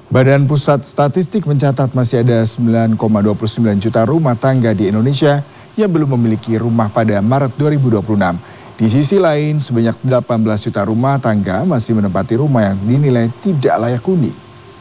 Badan Pusat Statistik mencatat masih ada 9,29 juta rumah tangga di Indonesia yang belum memiliki rumah pada Maret 2026. Di sisi lain, sebanyak 18 juta rumah tangga masih menempati rumah yang dinilai tidak layak huni.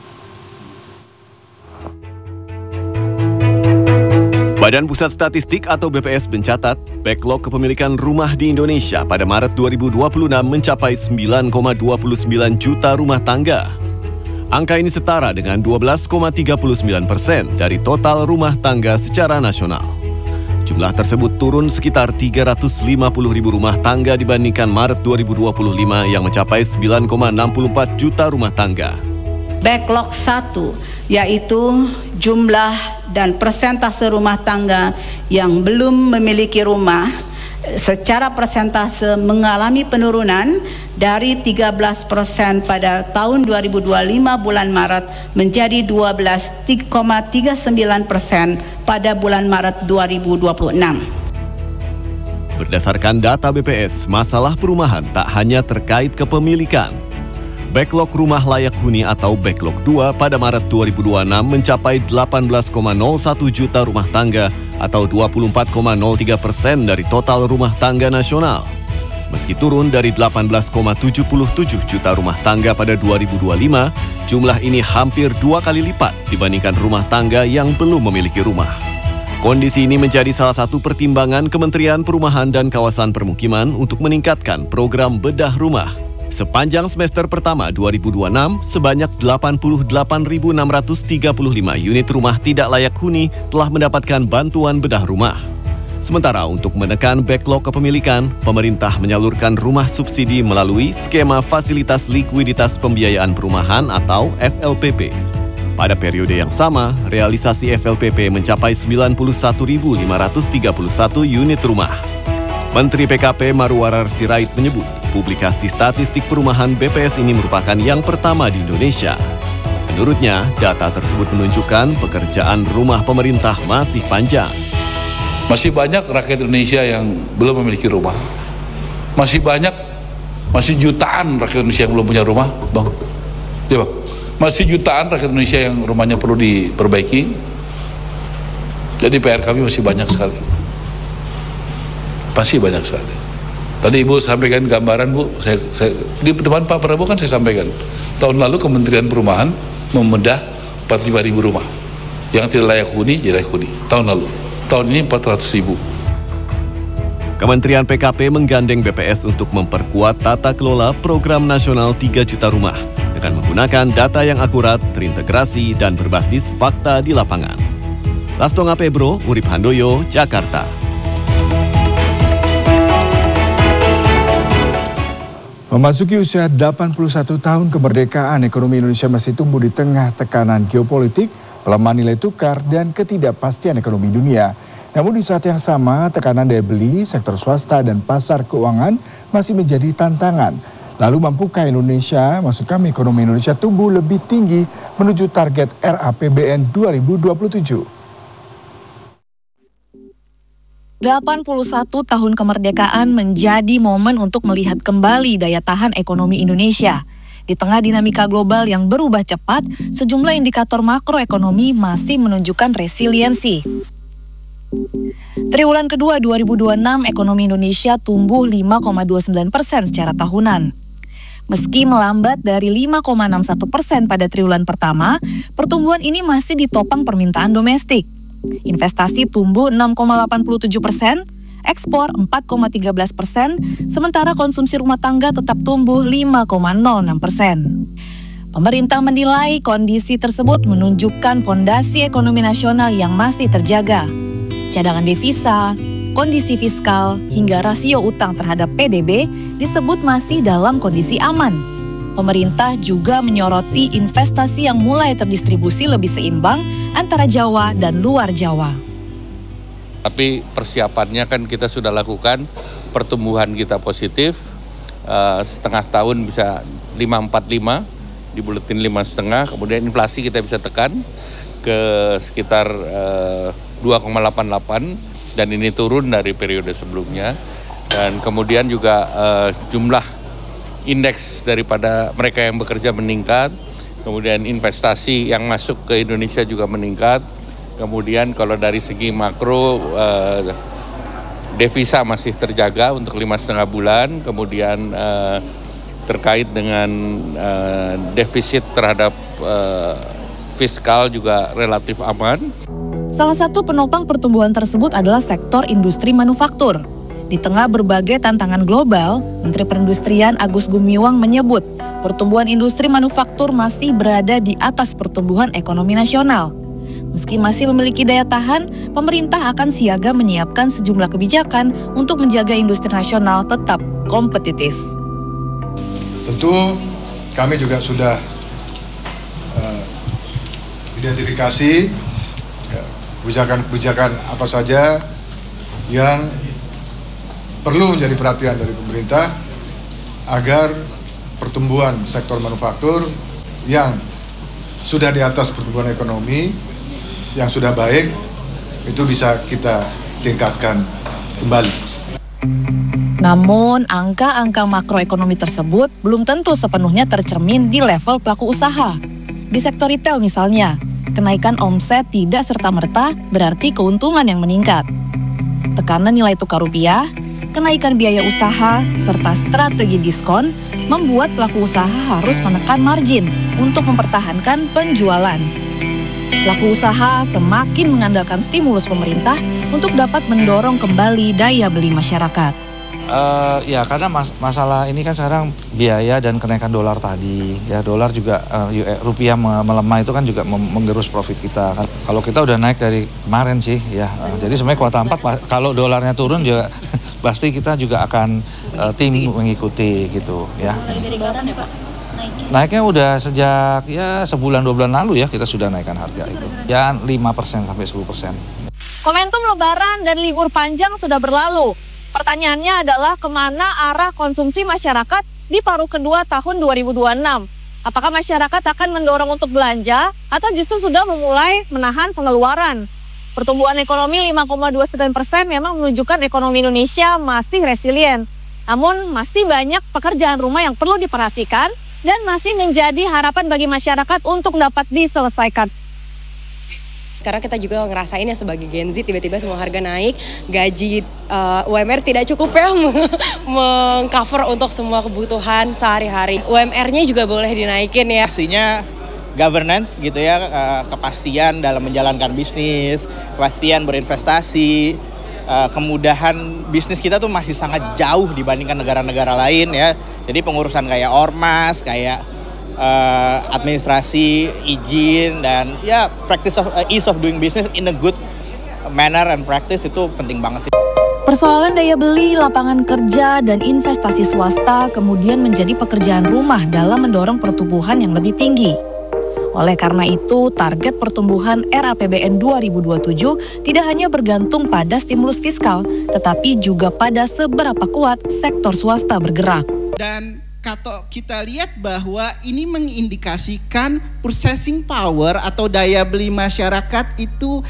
Badan Pusat Statistik atau BPS mencatat, backlog kepemilikan rumah di Indonesia pada Maret 2026 mencapai 9,29 juta rumah tangga. Angka ini setara dengan 12,39% dari total rumah tangga secara nasional. Jumlah tersebut turun sekitar 350 ribu rumah tangga dibandingkan Maret 2025 yang mencapai 9,64 juta rumah tangga. Backlog 1, yaitu jumlah dan persentase rumah tangga yang belum memiliki rumah, secara persentase mengalami penurunan dari 13% pada tahun 2025 bulan Maret menjadi 12,39% pada bulan Maret 2026. Berdasarkan data BPS, masalah perumahan tak hanya terkait kepemilikan. Backlog rumah layak huni atau backlog 2 pada Maret 2026 mencapai 18,01 juta rumah tangga atau 24,03% dari total rumah tangga nasional. Meski turun dari 18,77 juta rumah tangga pada 2025, jumlah ini hampir 2 kali lipat dibandingkan rumah tangga yang belum memiliki rumah. Kondisi ini menjadi salah satu pertimbangan Kementerian Perumahan dan Kawasan Permukiman untuk meningkatkan program bedah rumah. Sepanjang semester pertama 2026, sebanyak 88.635 unit rumah tidak layak huni telah mendapatkan bantuan bedah rumah. Sementara untuk menekan backlog kepemilikan, pemerintah menyalurkan rumah subsidi melalui skema Fasilitas Likuiditas Pembiayaan Perumahan atau FLPP. Pada periode yang sama, realisasi FLPP mencapai 91.531 unit rumah. Menteri PKP Marwarar Sirait menyebut, publikasi statistik perumahan BPS ini merupakan yang pertama di Indonesia. Menurutnya, data tersebut menunjukkan pekerjaan rumah pemerintah masih panjang. Masih banyak rakyat Indonesia yang belum memiliki rumah. Masih jutaan rakyat Indonesia yang belum punya rumah, Bang. Ya, Bang. Masih jutaan rakyat Indonesia yang rumahnya perlu diperbaiki. Jadi PR kami masih banyak sekali. Masih banyak sekali. Tadi Ibu sampaikan gambaran, Bu. Saya di depan Pak Prabowo kan saya sampaikan. Tahun lalu Kementerian Perumahan membedah 45.000 rumah yang tidak layak huni, jadi layak huni. Tahun lalu. Tahun ini 400.000. Kementerian PKP menggandeng BPS untuk memperkuat tata kelola program nasional 3 juta rumah dengan menggunakan data yang akurat, terintegrasi, dan berbasis fakta di lapangan. Lastonga Pebro, Urip Handoyo, Jakarta. Memasuki usia 81 tahun kemerdekaan, ekonomi Indonesia masih tumbuh di tengah tekanan geopolitik, pelemahan nilai tukar, dan ketidakpastian ekonomi dunia. Namun di saat yang sama, tekanan daya beli, sektor swasta, dan pasar keuangan masih menjadi tantangan. Lalu mampukah ekonomi Indonesia tumbuh lebih tinggi menuju target RAPBN 2027? 81 tahun kemerdekaan menjadi momen untuk melihat kembali daya tahan ekonomi Indonesia. Di tengah dinamika global yang berubah cepat, sejumlah indikator makroekonomi masih menunjukkan resiliensi. Triwulan kedua 2026, ekonomi Indonesia tumbuh 5,29% secara tahunan. Meski melambat dari 5,61% pada triwulan pertama, pertumbuhan ini masih ditopang permintaan domestik. Investasi tumbuh 6,87%, ekspor 4,13%, sementara konsumsi rumah tangga tetap tumbuh 5,06%. Pemerintah menilai kondisi tersebut menunjukkan fondasi ekonomi nasional yang masih terjaga. Cadangan devisa, kondisi fiskal, hingga rasio utang terhadap PDB disebut masih dalam kondisi aman. Pemerintah juga menyoroti investasi yang mulai terdistribusi lebih seimbang antara Jawa dan luar Jawa. Tapi persiapannya kan kita sudah lakukan, pertumbuhan kita positif, setengah tahun bisa 5,45, di buletin 5,5, kemudian inflasi kita bisa tekan ke sekitar 2,88 dan ini turun dari periode sebelumnya. Dan kemudian juga jumlah indeks daripada mereka yang bekerja meningkat, kemudian investasi yang masuk ke Indonesia juga meningkat. Kemudian kalau dari segi makro, devisa masih terjaga untuk 5,5 bulan, kemudian terkait dengan defisit terhadap fiskal juga relatif aman. Salah satu penopang pertumbuhan tersebut adalah sektor industri manufaktur. Di tengah berbagai tantangan global, Menteri Perindustrian Agus Gumiwang menyebut pertumbuhan industri manufaktur masih berada di atas pertumbuhan ekonomi nasional. Meski masih memiliki daya tahan, pemerintah akan siaga menyiapkan sejumlah kebijakan untuk menjaga industri nasional tetap kompetitif. Tentu kami juga sudah identifikasi kebijakan-kebijakan apa saja yang perlu menjadi perhatian dari pemerintah agar pertumbuhan sektor manufaktur yang sudah di atas pertumbuhan ekonomi yang sudah baik itu bisa kita tingkatkan kembali. Namun, angka-angka makroekonomi tersebut belum tentu sepenuhnya tercermin di level pelaku usaha. Di sektor retail misalnya, kenaikan omset tidak serta-merta berarti keuntungan yang meningkat. Tekanan nilai tukar rupiah, kenaikan biaya usaha, serta strategi diskon membuat pelaku usaha harus menekan margin untuk mempertahankan penjualan. Pelaku usaha semakin mengandalkan stimulus pemerintah untuk dapat mendorong kembali daya beli masyarakat. Ya karena masalah ini kan sekarang biaya dan kenaikan dolar tadi, ya dolar juga rupiah melemah itu kan juga menggerus profit kita. Kalau kita udah naik dari kemarin sih, ya jadi sebenarnya kuartal 4 kalau dolarnya turun juga pasti kita juga akan tim mengikuti gitu, ya. Dari Lebaran ya Pak? Naiknya udah sejak ya sebulan 2 bulan lalu ya kita sudah naikkan harga itu, ya 5% sampai 10%. Momentum Lebaran dan libur panjang sudah berlalu. Pertanyaannya adalah kemana arah konsumsi masyarakat di paruh kedua tahun 2026? Apakah masyarakat akan mendorong untuk belanja atau justru sudah memulai menahan pengeluaran? Pertumbuhan ekonomi 5,29% memang menunjukkan ekonomi Indonesia masih resilient. Namun masih banyak pekerjaan rumah yang perlu diperhatikan dan masih menjadi harapan bagi masyarakat untuk dapat diselesaikan. Karena kita juga ngerasain ya sebagai Gen Z tiba-tiba semua harga naik, gaji UMR tidak cukup ya meng-cover untuk semua kebutuhan sehari-hari. UMR-nya juga boleh dinaikin ya. Pastinya governance gitu ya, kepastian dalam menjalankan bisnis, kepastian berinvestasi, kemudahan bisnis kita tuh masih sangat jauh dibandingkan negara-negara lain ya. Jadi pengurusan kayak ormas, kayak administrasi, izin, dan ya practice of ease of doing business in a good manner and practice itu penting banget sih. Persoalan daya beli, lapangan kerja, dan investasi swasta kemudian menjadi pekerjaan rumah dalam mendorong pertumbuhan yang lebih tinggi. Oleh karena itu, target pertumbuhan RAPBN 2027 tidak hanya bergantung pada stimulus fiskal, tetapi juga pada seberapa kuat sektor swasta bergerak. Dan kalau kita lihat bahwa ini mengindikasikan purchasing power atau daya beli masyarakat itu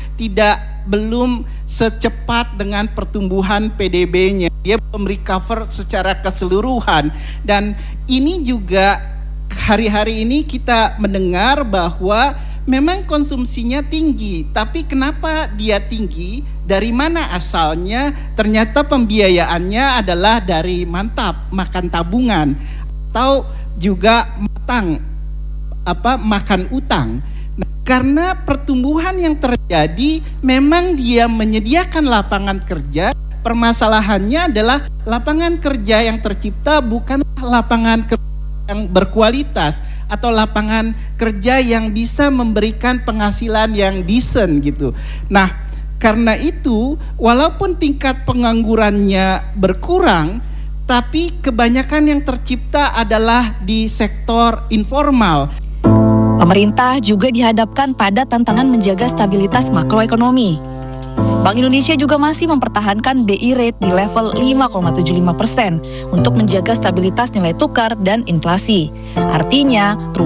belum secepat dengan pertumbuhan PDB-nya. Dia belum recover secara keseluruhan. Dan ini juga hari-hari ini kita mendengar bahwa memang konsumsinya tinggi, tapi kenapa dia tinggi? Dari mana asalnya? Ternyata pembiayaannya adalah dari mantap, makan tabungan, atau juga makan utang. Nah, karena pertumbuhan yang terjadi memang dia menyediakan lapangan kerja. Permasalahannya adalah lapangan kerja yang tercipta bukan lapangan kerja yang berkualitas atau lapangan kerja yang bisa memberikan penghasilan yang decent gitu. Nah, karena itu walaupun tingkat penganggurannya berkurang, tapi kebanyakan yang tercipta adalah di sektor informal. Pemerintah juga dihadapkan pada tantangan menjaga stabilitas makroekonomi. Bank Indonesia juga masih mempertahankan BI rate di level 5,75% untuk menjaga stabilitas nilai tukar dan inflasi. Artinya,